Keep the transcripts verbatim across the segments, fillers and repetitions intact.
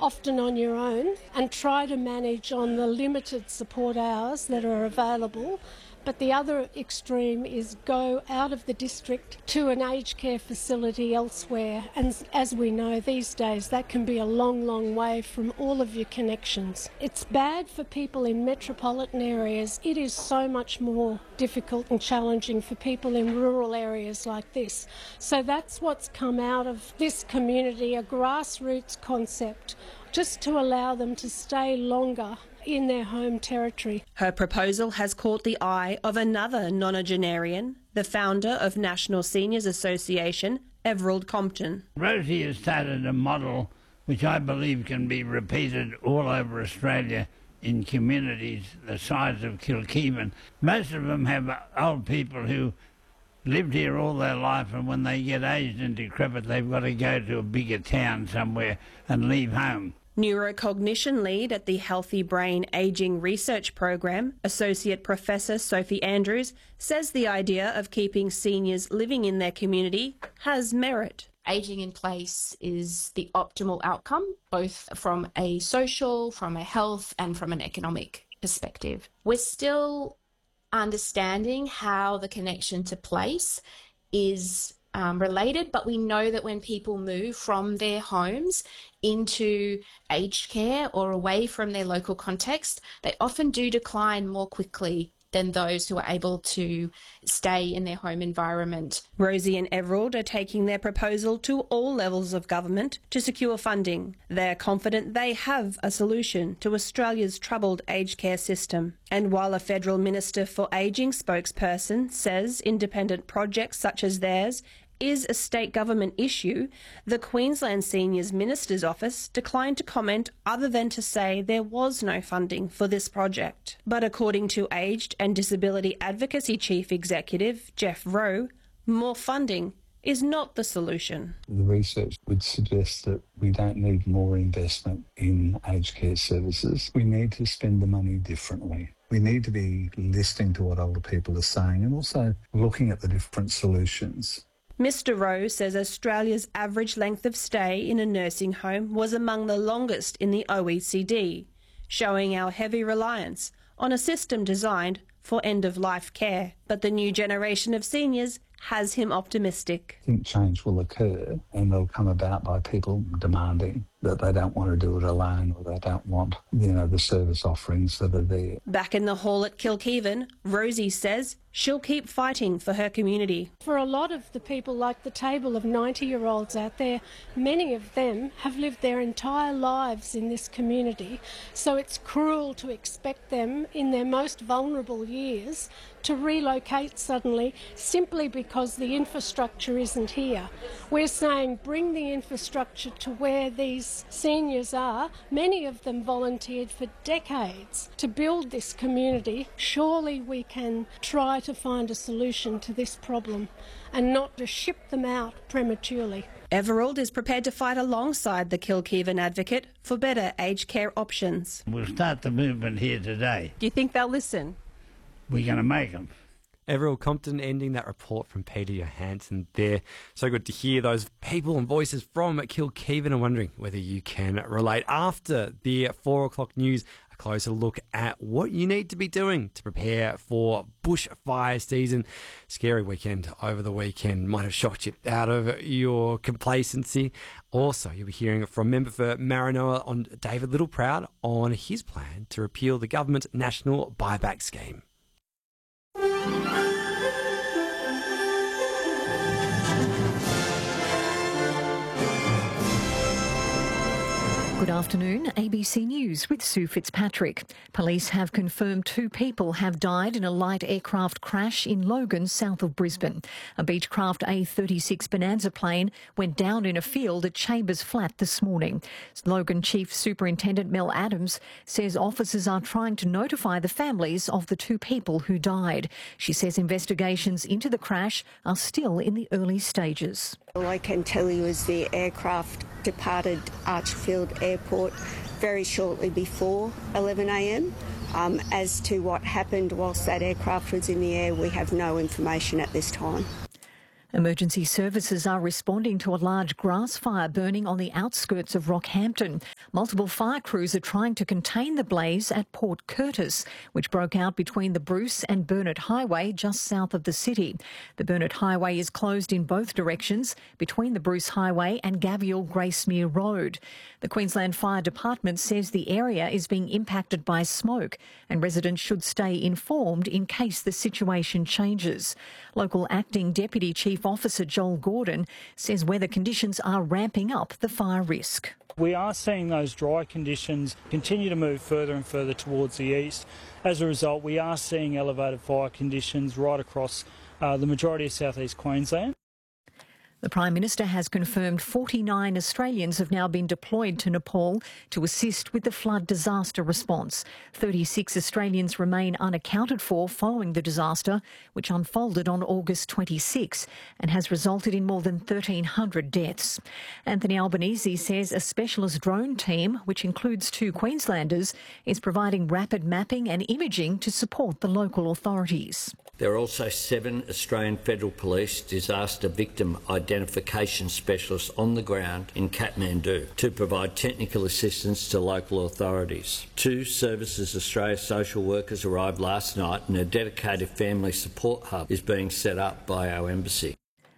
often on your own, and try to manage on the limited support hours that are available. But the other extreme is go out of the district to an aged care facility elsewhere. And as we know these days, that can be a long, long way from all of your connections. It's bad for people in metropolitan areas. It is so much more difficult and challenging for people in rural areas like this. So that's what's come out of this community, a grassroots concept, just to allow them to stay longer in their home territory. Her proposal has caught the eye of another nonagenarian, the founder of National Seniors Association, Everald Compton. Rosie has started a model which I believe can be repeated all over Australia in communities the size of Kilkivan. Most of them have old people who lived here all their life, and when they get aged and decrepit, they've got to go to a bigger town somewhere and leave home. Neurocognition lead at the Healthy Brain Ageing Research Program, Associate Professor Sophie Andrews, says the idea of keeping seniors living in their community has merit. Ageing in place is the optimal outcome, both from a social, from a health and from an economic perspective. We're still understanding how the connection to place is Um, related, but we know that when people move from their homes into aged care or away from their local context, they often do decline more quickly than those who are able to stay in their home environment. Rosie and Everald are taking their proposal to all levels of government to secure funding. They're confident they have a solution to Australia's troubled aged care system. And while a federal Minister for Ageing spokesperson says independent projects such as theirs is a state government issue, the Queensland Seniors Minister's Office declined to comment other than to say there was no funding for this project. But according to Aged and Disability Advocacy Chief Executive Jeff Rowe, more funding is not the solution. The research would suggest that we don't need more investment in aged care services. We need to spend the money differently. We need to be listening to what older people are saying and also looking at the different solutions. Mister Rowe says Australia's average length of stay in a nursing home was among the longest in the O E C D, showing our heavy reliance on a system designed for end-of-life care. But the new generation of seniors has him optimistic. I think change will occur, and they'll come about by people demanding that they don't want to do it alone, or they don't want, you know, the service offerings that are there. Back in the hall at Kilkivan, Rosie says she'll keep fighting for her community. For a lot of the people like the table of ninety-year-olds out there, many of them have lived their entire lives in this community, so it's cruel to expect them in their most vulnerable years to relocate suddenly simply because the infrastructure isn't here. We're saying bring the infrastructure to where these seniors are. Many of them volunteered for decades to build this community. Surely we can try to find a solution to this problem and not to ship them out prematurely. Everald is prepared to fight alongside the Kilkivan advocate for better aged care options. We'll start the movement here today. Do you think they'll listen? We're going to make them. Everald Compton ending that report from Peter Johansson there. So good to hear those people and voices from Kilkivan. I'm wondering whether you can relate. After the four o'clock news, a closer look at what you need to be doing to prepare for bushfire season. Scary weekend over the weekend. Might have shocked you out of your complacency. Also, you'll be hearing from member for Maranoa on David Littleproud on his plan to repeal the government's national buyback scheme. Good afternoon, A B C News with Sue Fitzpatrick. Police have confirmed two people have died in a light aircraft crash in Logan, south of Brisbane. A Beechcraft A thirty-six Bonanza plane went down in a field at Chambers Flat this morning. Logan Chief Superintendent Mel Adams says officers are trying to notify the families of the two people who died. She says investigations into the crash are still in the early stages. All I can tell you is the aircraft departed Archfield Airport very shortly before eleven a m. Um, as to what happened whilst that aircraft was in the air, we have no information at this time. Emergency services are responding to a large grass fire burning on the outskirts of Rockhampton. Multiple fire crews are trying to contain the blaze at Port Curtis, which broke out between the Bruce and Burnett Highway just south of the city. The Burnett Highway is closed in both directions between the Bruce Highway and Gavial Gracemere Road. The Queensland Fire Department says the area is being impacted by smoke and residents should stay informed in case the situation changes. Local Acting Deputy Chief Officer Joel Gordon says weather conditions are ramping up the fire risk. We are seeing those dry conditions continue to move further and further towards the east. As a result, we are seeing elevated fire conditions right across uh, the majority of southeast Queensland. The Prime Minister has confirmed forty-nine Australians have now been deployed to Nepal to assist with the flood disaster response. thirty-six Australians remain unaccounted for following the disaster, which unfolded on August twenty-sixth and has resulted in more than thirteen hundred deaths. Anthony Albanese says a specialist drone team, which includes two Queenslanders, is providing rapid mapping and imaging to support the local authorities. There are also seven Australian Federal Police disaster victim identification specialists on the ground in Kathmandu to provide technical assistance to local authorities. Two Services Australia social workers arrived last night and a dedicated family support hub is being set up by our embassy.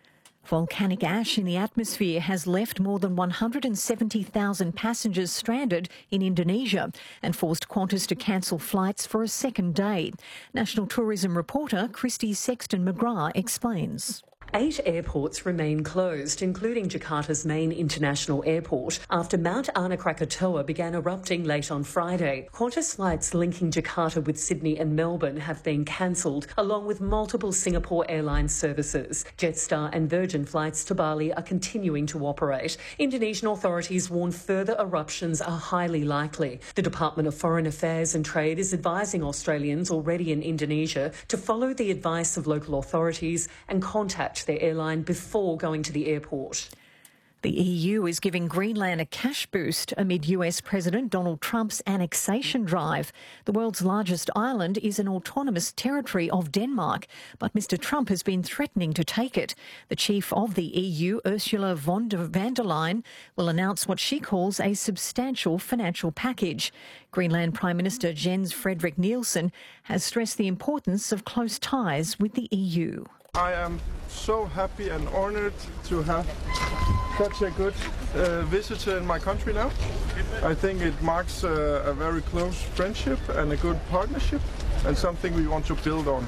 Volcanic ash in the atmosphere has left more than one hundred seventy thousand passengers stranded in Indonesia and forced Qantas to cancel flights for a second day. National Tourism reporter Christy Sexton McGrath explains. Eight airports remain closed, including Jakarta's main international airport, after Mount Anak Krakatoa began erupting late on Friday. Qantas flights linking Jakarta with Sydney and Melbourne have been cancelled, along with multiple Singapore Airlines services. Jetstar and Virgin flights to Bali are continuing to operate. Indonesian authorities warn further eruptions are highly likely. The Department of Foreign Affairs and Trade is advising Australians already in Indonesia to follow the advice of local authorities and contact their airline before going to the airport. The E U is giving Greenland a cash boost amid U S President Donald Trump's annexation drive. The world's largest island is an autonomous territory of Denmark, but Mister Trump has been threatening to take it. The chief of the E U, Ursula von der Leyen, will announce what she calls a substantial financial package. Greenland Prime Minister Jens Frederik Nielsen has stressed the importance of close ties with the E U. I am so happy and honoured to have such a good uh, visitor in my country now. I think it marks a, a very close friendship and a good partnership and something we want to build on.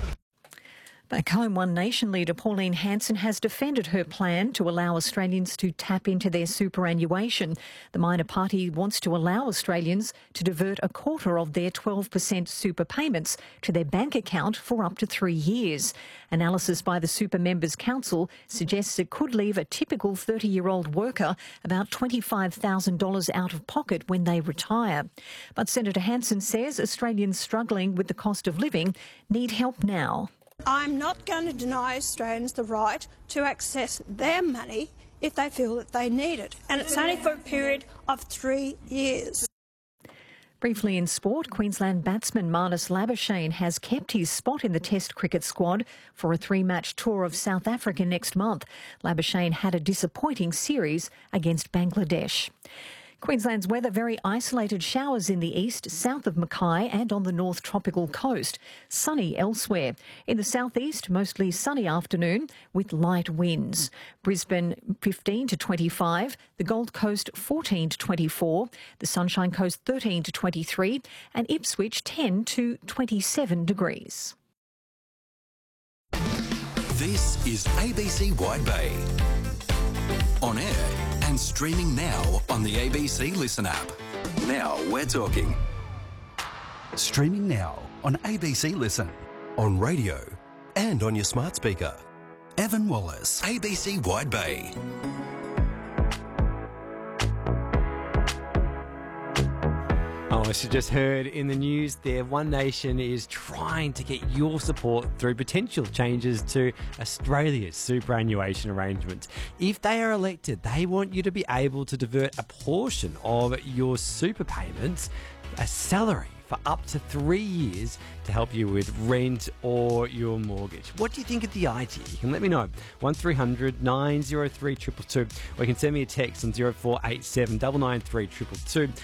Back home, One Nation leader Pauline Hanson has defended her plan to allow Australians to tap into their superannuation. The minor party wants to allow Australians to divert a quarter of their twelve percent super payments to their bank account for up to three years. Analysis by the Super Members Council suggests it could leave a typical thirty-year-old worker about twenty-five thousand dollars out of pocket when they retire. But Senator Hanson says Australians struggling with the cost of living need help now. I'm not going to deny Australians the right to access their money if they feel that they need it, and it's only for a period of three years. Briefly in sport, Queensland batsman Marnus Labuschagne has kept his spot in the Test cricket squad for a three-match tour of South Africa next month. Labuschagne had a disappointing series against Bangladesh. Queensland's weather, very isolated showers in the east, south of Mackay and on the north tropical coast. Sunny elsewhere. In the southeast, mostly sunny afternoon with light winds. Brisbane fifteen to twenty-five, the Gold Coast fourteen to twenty-four, the Sunshine Coast thirteen to twenty-three and Ipswich ten to twenty-seven degrees. This is A B C Wide Bay. On air and streaming now on the A B C Listen app. Now we're talking. Streaming now on A B C Listen, on radio and on your smart speaker. Evan Wallace, A B C Wide Bay. Oh, as you just heard in the news there, One Nation is trying to get your support through potential changes to Australia's superannuation arrangements. If they are elected, they want you to be able to divert a portion of your super payments, a salary, for up to three years to help you with rent or your mortgage. What do you think of the idea? You can let me know. one three hundred nine oh three two two two, or you can send me a text on zero four eight seven nine nine three two two two.